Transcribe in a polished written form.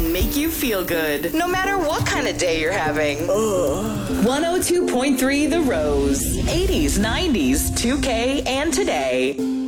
and make you feel good, no matter what kind of day you're having. 102.3 The Rose. 80s, 90s, 2K, and today.